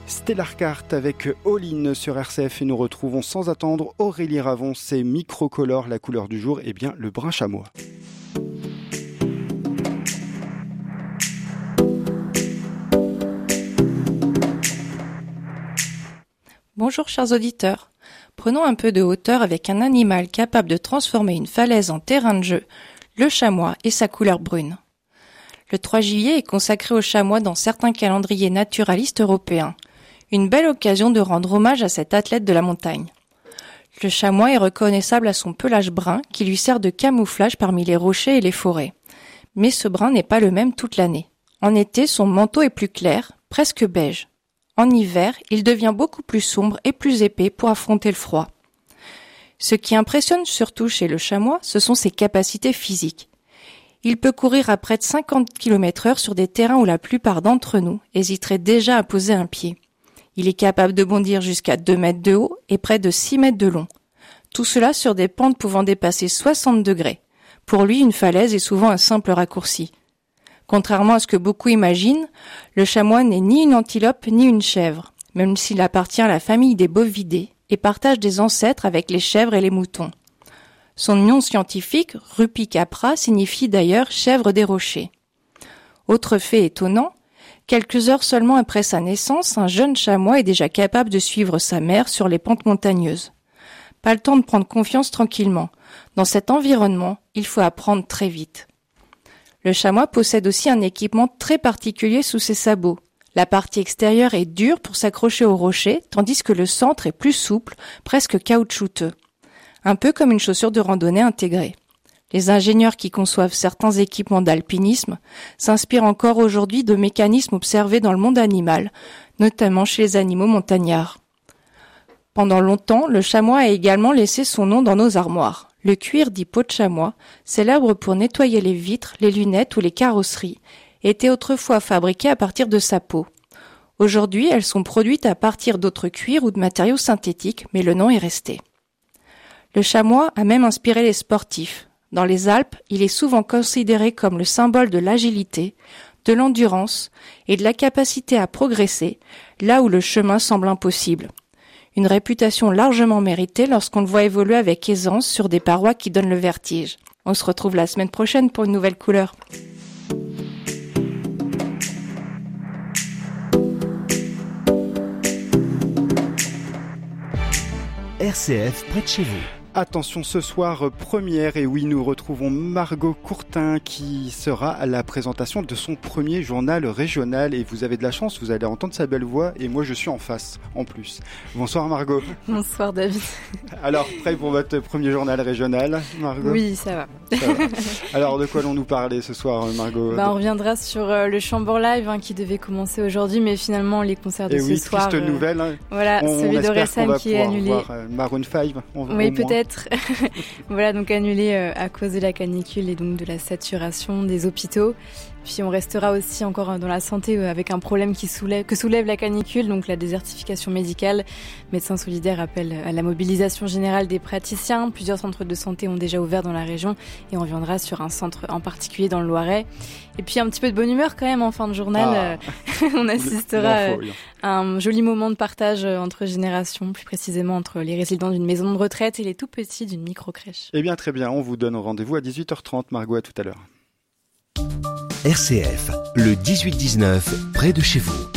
Stellar Cart avec All-In sur RCF et nous retrouvons sans attendre Aurélie Ravon, c'est Microcolor, la couleur du jour, et bien le brun chamois. Bonjour chers auditeurs, prenons un peu de hauteur avec un animal capable de transformer une falaise en terrain de jeu, le chamois et sa couleur brune. Le 3 juillet est consacré au chamois dans certains calendriers naturalistes européens. Une belle occasion de rendre hommage à cet athlète de la montagne. Le chamois est reconnaissable à son pelage brun qui lui sert de camouflage parmi les rochers et les forêts. Mais ce brun n'est pas le même toute l'année. En été, son manteau est plus clair, presque beige. En hiver, il devient beaucoup plus sombre et plus épais pour affronter le froid. Ce qui impressionne surtout chez le chamois, ce sont ses capacités physiques. Il peut courir à près de 50 km/h sur des terrains où la plupart d'entre nous hésiteraient déjà à poser un pied. Il est capable de bondir jusqu'à 2 mètres de haut et près de 6 mètres de long. Tout cela sur des pentes pouvant dépasser 60 degrés. Pour lui, une falaise est souvent un simple raccourci. Contrairement à ce que beaucoup imaginent, le chamois n'est ni une antilope ni une chèvre, même s'il appartient à la famille des bovidés et partage des ancêtres avec les chèvres et les moutons. Son nom scientifique, Rupicapra, signifie d'ailleurs chèvre des rochers. Autre fait étonnant, quelques heures seulement après sa naissance, un jeune chamois est déjà capable de suivre sa mère sur les pentes montagneuses. Pas le temps de prendre confiance tranquillement. Dans cet environnement, il faut apprendre très vite. Le chamois possède aussi un équipement très particulier sous ses sabots. La partie extérieure est dure pour s'accrocher aux rochers, tandis que le centre est plus souple, presque caoutchouteux. Un peu comme une chaussure de randonnée intégrée. Les ingénieurs qui conçoivent certains équipements d'alpinisme s'inspirent encore aujourd'hui de mécanismes observés dans le monde animal, notamment chez les animaux montagnards. Pendant longtemps, le chamois a également laissé son nom dans nos armoires. Le cuir dit peau de chamois, célèbre pour nettoyer les vitres, les lunettes ou les carrosseries, était autrefois fabriqué à partir de sa peau. Aujourd'hui, elles sont produites à partir d'autres cuirs ou de matériaux synthétiques, mais le nom est resté. Le chamois a même inspiré les sportifs. Dans les Alpes, il est souvent considéré comme le symbole de l'agilité, de l'endurance et de la capacité à progresser, là où le chemin semble impossible. Une réputation largement méritée lorsqu'on le voit évoluer avec aisance sur des parois qui donnent le vertige. On se retrouve la semaine prochaine pour une nouvelle couleur. RCF près de chez vous. Attention, ce soir, première, et oui, nous retrouvons Margot Courtin qui sera à la présentation de son premier journal régional. Et vous avez de la chance, vous allez entendre sa belle voix et moi je suis en face, en plus. Bonsoir Margot. Bonsoir David. Alors, prêt pour votre premier journal régional, Margot ? Oui, ça va. Alors, de quoi allons-nous parler ce soir, Margot ? On reviendra sur le Chambord Live qui devait commencer aujourd'hui, mais finalement les concerts de ce soir... triste nouvelle. Voilà, celui d'Orelsan qui est annulé. On espère qu'on va pouvoir voir Maroon 5. Oui, peut-être. Voilà, donc annulé à cause de la canicule et donc de la saturation des hôpitaux. Puis on restera aussi encore dans la santé avec un problème que soulève la canicule, donc la désertification médicale. Médecins Solidaires appellent à la mobilisation générale des praticiens. Plusieurs centres de santé ont déjà ouvert dans la région et on reviendra sur un centre en particulier dans le Loiret. Et puis un petit peu de bonne humeur quand même en fin de journal. On assistera à un joli moment de partage entre générations, plus précisément entre les résidents d'une maison de retraite et les tout petits d'une micro-crèche. Eh bien très bien, on vous donne rendez-vous à 18h30, Margot, à tout à l'heure. RCF, le 18-19, près de chez vous.